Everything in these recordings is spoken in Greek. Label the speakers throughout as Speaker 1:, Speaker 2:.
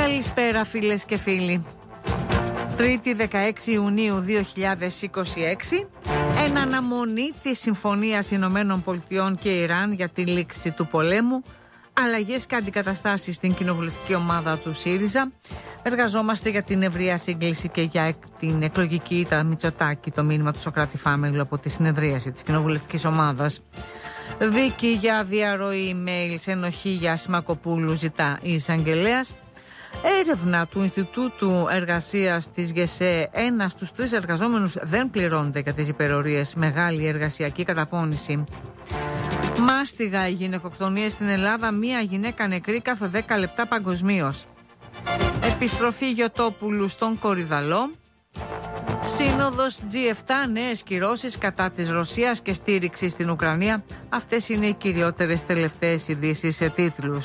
Speaker 1: Καλησπέρα φίλες και φίλοι. Τρίτη 16 Ιουνίου 2026, εν αναμονή της Συμφωνίας Ηνωμένων Πολιτειών και Ιράν για τη λήξη του πολέμου, αλλαγές και αντικαταστάσεις στην κοινοβουλευτική ομάδα του ΣΥΡΙΖΑ, εργαζόμαστε για την ευρεία σύγκληση και για την εκλογική ήττα Μητσοτάκη, το μήνυμα του Σωκράτη Φάμελου από τη συνεδρίαση της κοινοβουλευτικής ομάδας. Δίκη για διαρροή email σε ενοχή για Σιμακοπούλου ζητά η εισαγγελέας. Έρευνα του Ινστιτούτου Εργασίας της ΓΕΣΕ, 1 στους 3 εργαζόμενους δεν πληρώνεται για τις υπερορίες, μεγάλη εργασιακή καταπώνηση. Μάστιγα οι γυναικοκτονίες στην Ελλάδα, μία γυναίκα νεκρή κάθε 10 λεπτά παγκοσμίως. Επιστροφή Γιωτόπουλου στον Κορυδαλό. Σύνοδος G7, νέες κυρώσεις κατά της Ρωσίας και στήριξη στην Ουκρανία. Αυτές είναι οι κυριότερες τελευταίες ειδήσεις σε τίτλους.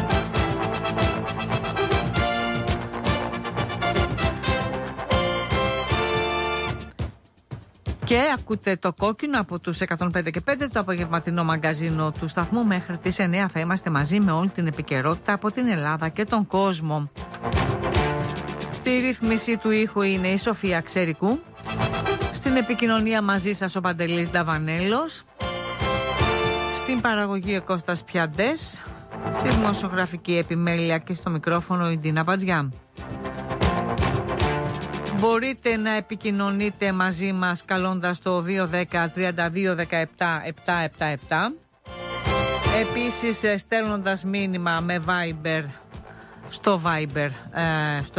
Speaker 1: Και ακούτε το κόκκινο από τους 105 και 5, το απογευματινό μαγκαζίνο του σταθμού. Μέχρι τις 9 θα είμαστε μαζί με όλη την επικαιρότητα από την Ελλάδα και τον κόσμο. Στη ρύθμιση του ήχου είναι η Σοφία Ξερικού. Στην επικοινωνία μαζί σας ο Παντελής Νταβανέλος. Στην παραγωγή ο Κώστας Πιαντές. Στη δημοσιογραφική επιμέλεια και στο μικρόφωνο η Ντίνα Μπατζιά. Μπορείτε να επικοινωνείτε μαζί μας καλώντας το 210-3217-777. Επίσης στέλνοντας μήνυμα με Viber στο Viber στο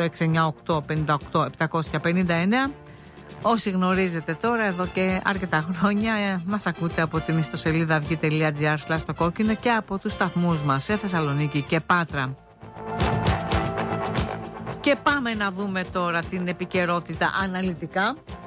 Speaker 1: 698-58-759. Όσοι γνωρίζετε τώρα, εδώ και αρκετά χρόνια μας ακούτε από την ιστοσελίδα avygi.gr στο κόκκινο και από τους σταθμούς μας σε Θεσσαλονίκη και Πάτρα. Και πάμε να δούμε τώρα την επικαιρότητα αναλυτικά.